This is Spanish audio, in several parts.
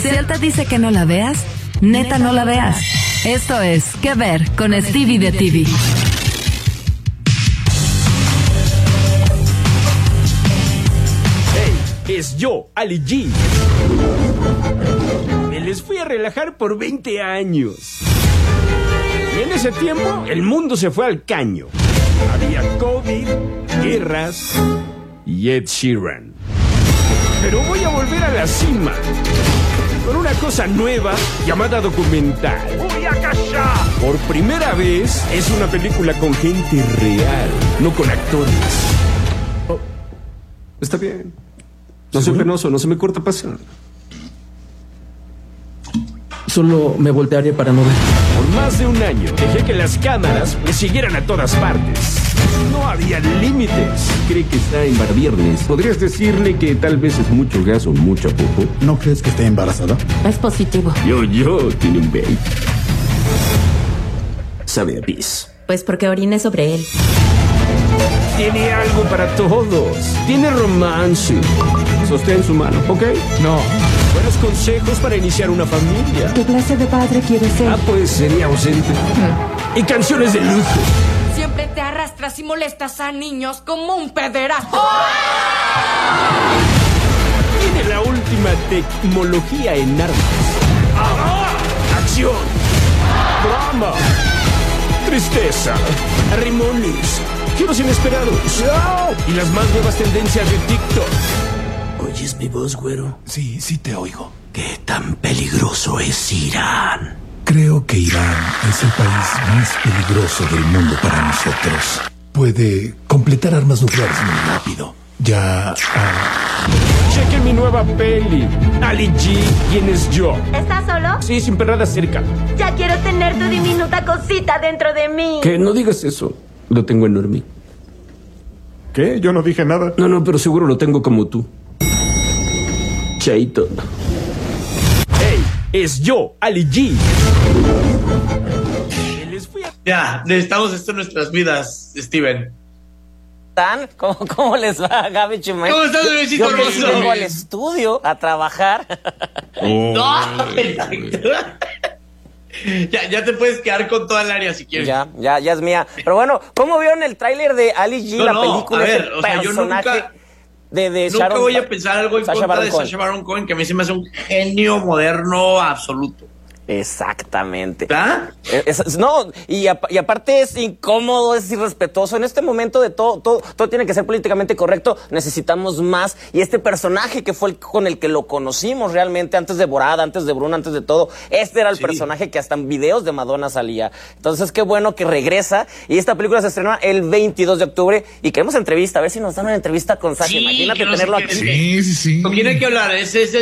él te dice que no la veas, neta no la veas. Esto es ¿Qué ver? Con Stevie de TV. Hey, es yo, Ali G. Me les fui a relajar por 20 años. Y en ese tiempo, el mundo se fue al caño. Había COVID, guerras y Ed Sheeran. Pero voy a volver a la cima con una cosa nueva llamada documental. ¡Voy a callar! Por primera vez es una película con gente real, no con actores. Oh, está bien. No soy penoso, no se me corta pasar. Solo me voltearé para no ver. Por más de un año dejé que las cámaras me siguieran a todas partes. No había límites. Cree que está en viernes. ¿Podrías decirle que tal vez es mucho gas o mucho poco? ¿No crees que esté embarazada? Es positivo. Yo, tiene un baby. Sabe a pis. Pues porque orine sobre él. Tiene algo para todos. Tiene romance. Sostén su mano, ¿ok? No. Buenos consejos para iniciar una familia. ¿Qué clase de padre quieres ser? Ah, pues sería ausente. Y canciones de lujo. Siempre te arrastras y molestas a niños como un pederasta. Tiene la última tecnología en armas. Acción. Drama. Tristeza. Arrimones. Giros inesperados. Y las más nuevas tendencias de TikTok. ¿Oyes mi voz, güero? Sí te oigo. ¿Qué tan peligroso es Irán? Creo que Irán es el país más peligroso del mundo para nosotros. Puede completar armas nucleares muy rápido. Ya... Chequen mi nueva peli. Ali G, ¿quién es yo? ¿Estás solo? Sí, sin perrada cerca. Ya quiero tener tu diminuta cosita dentro de mí. Que no digas eso. Lo tengo enorme. ¿Qué? Yo no dije nada. No, pero seguro lo tengo como tú. Chaito. Hey, es yo, Ali G. Ya, necesitamos esto en nuestras vidas, Steven. ¿Cómo les va, Gaby Chumel? ¿Cómo estás, bebecito Yo que hermoso? vengo al estudio a trabajar. No, exacto. Ya te puedes quedar con toda el área si quieres. Ya es mía. Pero bueno, ¿cómo vieron el tráiler de Ali G, la película? A ver, o sea, yo nunca Sharon, voy a pensar algo en contra de Sacha Baron Cohen, que a mí se me hace un genio moderno absoluto. Exactamente. ¿Ah? No, y aparte es incómodo, es irrespetuoso. En este momento de todo tiene que ser políticamente correcto. Necesitamos más. Y este personaje que fue con el que lo conocimos realmente antes de Borat, antes de Bruno, antes de todo. Este era el personaje que hasta en videos de Madonna salía. Entonces, qué bueno que regresa. Y esta película se estrenó el 22 de octubre. Y queremos entrevista, a ver si nos dan una entrevista con Sacha. Imagínate tenerlo aquí. Sí. ¿Con quién hay que hablar?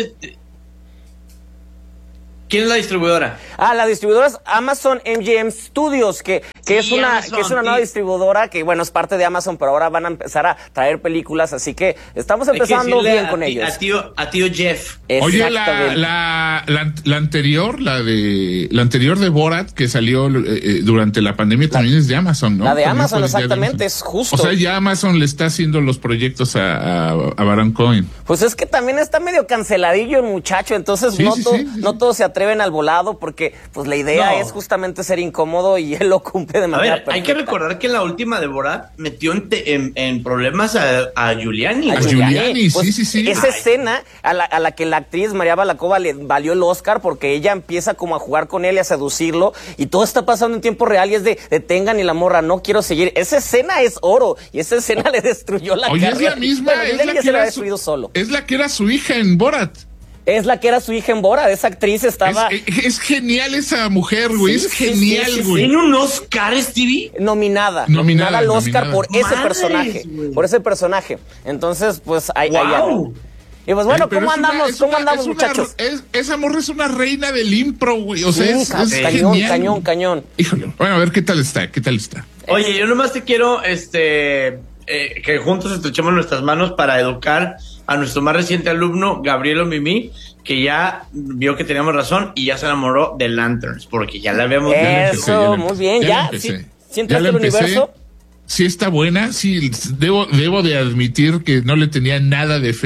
¿Quién es la distribuidora? La distribuidora es Amazon MGM Studios, que es una nueva distribuidora que, bueno, es parte de Amazon, pero ahora van a empezar a traer películas, así que estamos empezando bien con ellos. A tío Jeff. Oye, la anterior de Borat, que salió durante la pandemia, también es de Amazon, ¿no? La de Amazon, exactamente, es justo. O sea, ya Amazon le está haciendo los proyectos a Baron Cohen. Pues es que también está medio canceladillo el muchacho, entonces no todos se atreven al volado, porque pues la idea es justamente ser incómodo y él lo cumple de manera perfecta. Hay que recordar que en la última de Borat metió en problemas a Giuliani. A Giuliani, pues, sí. Esa escena a la que la actriz María Balakova le valió el Oscar, porque ella empieza como a jugar con él y a seducirlo, y todo está pasando en tiempo real, y es de detengan y la morra, no quiero seguir. Esa escena es oro, y esa escena le destruyó la carrera. Es la misma, es la que era su hija en Borat. Es la que era su hija en Borat, esa actriz estaba... Es genial esa mujer, güey, es genial, güey. ¿Tiene un Oscar, Stevie? Nominada al Oscar por ese personaje, Entonces, pues, ahí anda. Y pues bueno, ¿cómo andamos, muchachos? Esa morra es una reina del impro, güey, o sea, es cañón. Híjole, bueno, a ver, ¿qué tal está? Oye, yo nomás te quiero, que juntos estrechemos nuestras manos para educar a nuestro más reciente alumno, Gabriel Mimi, que ya vio que teníamos razón y ya se enamoró de Lanterns, porque ya la habíamos visto. Eso, muy bien, ya. ¿Sí entraste al universo? Sí está buena, sí, debo de admitir que no le tenía nada de fe,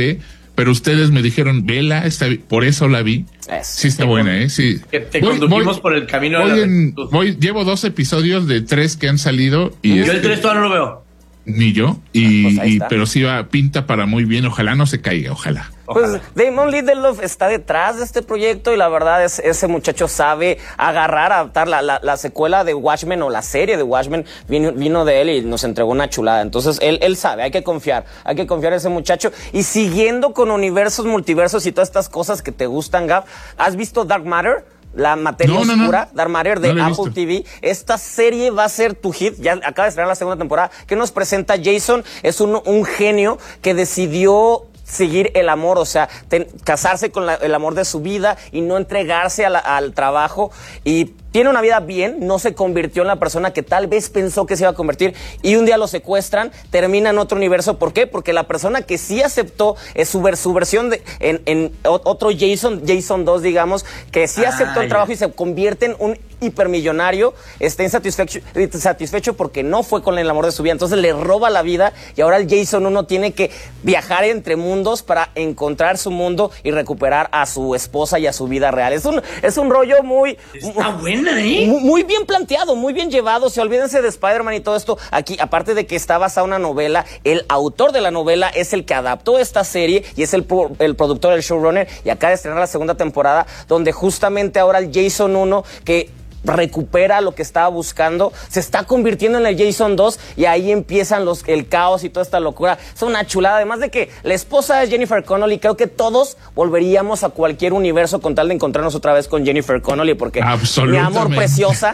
pero ustedes me dijeron, vela, por eso la vi. Sí está buena, sí. Que te condujimos por el camino de la rectitud. Llevo 2 episodios de 3 que han salido. Y yo el 3 todavía no lo veo. Ni yo, pero sí pinta para muy bien. Ojalá no se caiga, ojalá. Pues Damon Lindelof está detrás de este proyecto y la verdad es ese muchacho sabe agarrar, adaptar la secuela de Watchmen o la serie de Watchmen vino de él y nos entregó una chulada. Entonces él sabe, hay que confiar en ese muchacho. Y siguiendo con universos, multiversos y todas estas cosas que te gustan, Gab, ¿has visto Dark Matter? La materia oscura, Dark Matter de Apple TV. Esta serie va a ser tu hit. Ya acaba de estrenar la segunda temporada. ¿Qué nos presenta Jason? Es un genio que decidió seguir el amor, o sea, casarse con el amor de su vida y no entregarse al trabajo. Y tiene una vida bien, no se convirtió en la persona que tal vez pensó que se iba a convertir y un día lo secuestran, termina en otro universo. ¿Por qué? Porque la persona que sí aceptó su versión en otro Jason 2, digamos, que sí aceptó el trabajo y se convierte en un hipermillonario, está insatisfecho porque no fue con el amor de su vida, entonces le roba la vida y ahora el Jason 1 tiene que viajar entre mundos para encontrar su mundo y recuperar a su esposa y a su vida real. Es un rollo muy... Está buena, ¿eh? Muy bien planteado, muy bien llevado. Se olvídense de Spider-Man y todo esto. Aquí, aparte de que está basada en una novela, el autor de la novela es el que adaptó esta serie y es el productor, el showrunner, y acaba de estrenar la segunda temporada, donde justamente ahora el Jason 1, que recupera lo que estaba buscando, se está convirtiendo en el Jason 2 y ahí empiezan el caos y toda esta locura. Es una chulada, además de que la esposa es Jennifer Connelly. Creo que todos volveríamos a cualquier universo con tal de encontrarnos otra vez con Jennifer Connelly, porque mi amor preciosa.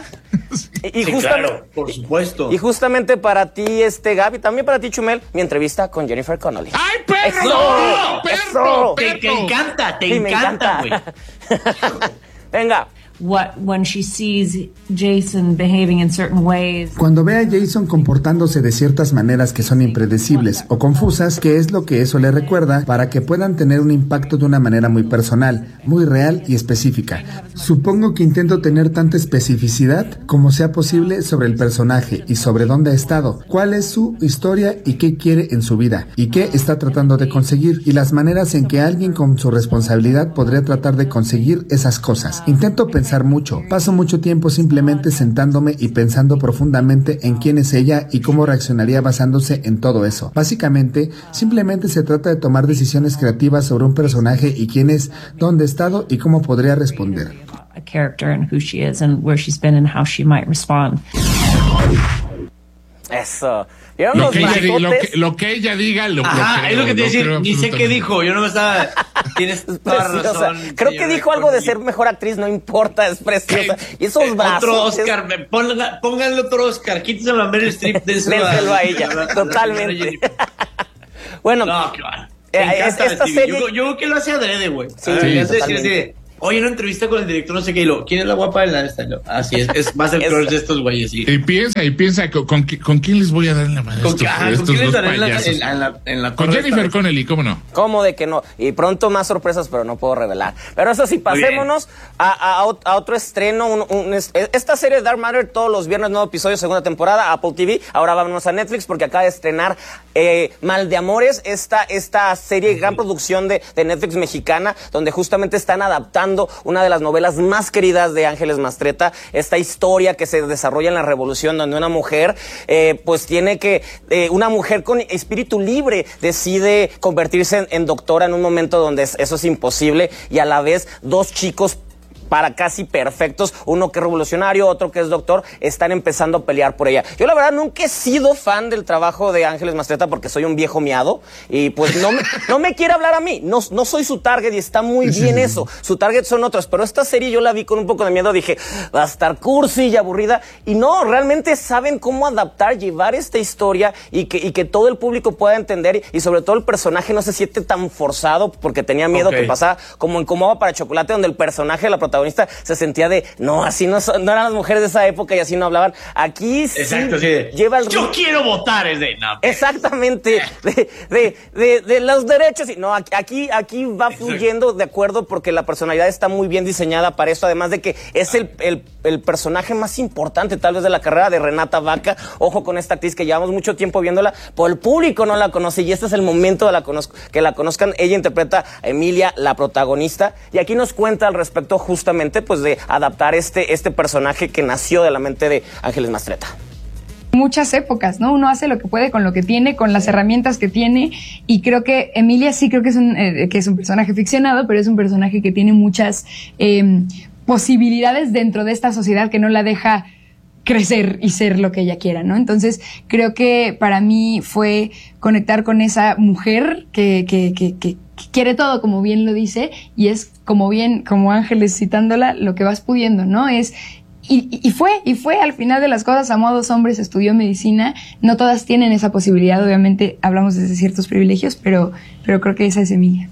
Y claro, por supuesto. Y justamente para ti, Gaby, también para ti, Chumel, mi entrevista con Jennifer Connelly. ¡Ay, perro! ¡Eso! Te encanta, güey. Venga. When she sees Jason behaving in certain ways. Cuando ve a Jason comportándose de ciertas maneras que son impredecibles o confusas, ¿qué es lo que eso le recuerda? Para que puedan tener un impacto de una manera muy personal, muy real y específica. Supongo que intento tener tanta especificidad como sea posible sobre el personaje y sobre dónde ha estado, cuál es su historia y qué quiere en su vida y qué está tratando de conseguir y las maneras en que alguien con su responsabilidad podría tratar de conseguir esas cosas. Intento pensar mucho. Paso mucho tiempo simplemente sentándome y pensando profundamente en quién es ella y cómo reaccionaría basándose en todo eso. Básicamente, simplemente se trata de tomar decisiones creativas sobre un personaje y quién es, dónde ha estado y cómo podría responder. A character and who she is and where she's been and how she might respond. Eso. Lo que ella diga, lo creo, es lo que te decir, ni sé qué dijo, yo no me estaba... Tienes toda razón. Creo que dijo algo de ser mejor actriz, no importa, es preciosa. Y esos brazos... Otro Oscar, pónganle otro Oscar, quítenselo a Meryl Streep, dénselo a ella, totalmente. Bueno, no, claro. Esta serie... Yo creo que lo hace adrede, güey. Sí, oye, una entrevista con el director, no sé qué, ¿quién es la guapa de la esta? Así es más el crush de estos güeyes. Sí. Y piensa, ¿con quién les voy a dar en la madre? ¿Con quién les daré en la Con Jennifer Connelly, ¿cómo no? ¿Cómo de que no? Y pronto más sorpresas, pero no puedo revelar. Pero eso sí, pasémonos a otro estreno. Esta serie de Dark Matter, todos los viernes, nuevo episodio, segunda temporada, Apple TV. Ahora vámonos a Netflix porque acaba de estrenar Mal de Amores, esta serie, gran producción de Netflix mexicana, donde justamente están adaptando una de las novelas más queridas de Ángeles Mastretta, esta historia que se desarrolla en la Revolución, donde una mujer, una mujer con espíritu libre decide convertirse en doctora en un momento donde eso es imposible, y a la vez dos chicos para casi perfectos, uno que es revolucionario, otro que es doctor, están empezando a pelear por ella. Yo la verdad nunca he sido fan del trabajo de Ángeles Mastretta porque soy un viejo miado y pues no me quiere hablar a mí, no soy su target y está muy bien eso, su target son otros, pero esta serie yo la vi con un poco de miedo, dije, va a estar cursi y aburrida, y no, realmente saben cómo adaptar, llevar esta historia y que todo el público pueda entender, y sobre todo el personaje no se siente tan forzado, porque tenía miedo que pasara como en Cómo va para Chocolate, donde el personaje de la protagonista protagonista se sentía de, no, así no eran las mujeres de esa época y así no hablaban. Aquí sí exacto, sí. Lleva el... Yo quiero votar, es de... No, exactamente, de los derechos. No, aquí va fluyendo de acuerdo porque la personalidad está muy bien diseñada para esto, además de que es el personaje más importante tal vez de la carrera de Renata Vaca. Ojo con esta actriz que llevamos mucho tiempo viéndola, pero el público no la conoce y este es el momento de que la conozcan. Ella interpreta a Emilia, la protagonista, y aquí nos cuenta al respecto justamente pues de adaptar este personaje que nació de la mente de Ángeles Mastretta. Muchas épocas, ¿no? Uno hace lo que puede con lo que tiene, con las herramientas que tiene, y creo que Emilia sí creo que es un personaje ficcionado, pero es un personaje que tiene muchas posibilidades dentro de esta sociedad que no la deja crecer y ser lo que ella quiera, ¿no? Entonces, creo que para mí fue conectar con esa mujer que quiere todo, como bien lo dice, y es como Ángeles citándola, lo que vas pudiendo, ¿no? Y fue al final de las cosas, amó a 2 hombres, estudió medicina, no todas tienen esa posibilidad, obviamente hablamos de ciertos privilegios, pero creo que esa es Emilia.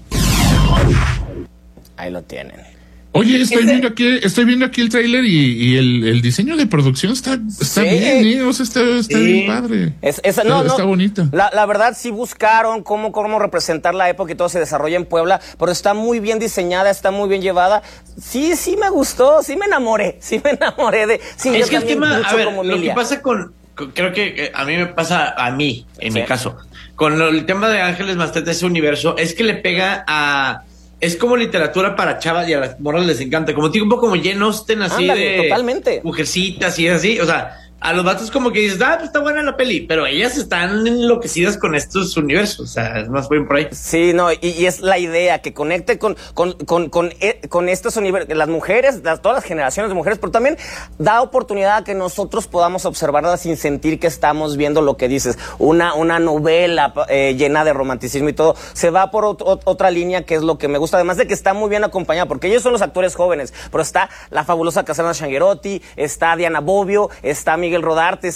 Ahí lo tienen. Oye, estoy viendo aquí el tráiler y el diseño de producción está sí, bien, o sea, está bien padre. Está bonito. La verdad sí buscaron cómo representar la época y todo se desarrolla en Puebla, pero está muy bien diseñada, está muy bien llevada. Sí me gustó, sí me enamoré de... Sí, es que el tema, a ver, como lo que pasa creo que a mí me pasa, en mi caso, con el tema de Ángeles Mastretta, ese universo, es que le pega a... Es como literatura para chavas y a las morras les encanta. Como tipo como Jane Austen, así. Ándale, totalmente. Mujercitas y así. O sea, a los vatos como que dices, pues está buena la peli. Pero ellas están enloquecidas con estos universos. O sea, es más bien por ahí. Sí, no, y es la idea que conecte con estos universos, las mujeres, todas las generaciones de mujeres, pero también da oportunidad a que nosotros podamos observarla sin sentir que estamos viendo lo que dices. Una novela llena de romanticismo y todo. Se va por otra línea que es lo que me gusta. Además de que está muy bien acompañada, porque ellos son los actores jóvenes, pero está la fabulosa Cassandra Changuerotti, está Diana Bobbio, está Miguel Rodarte,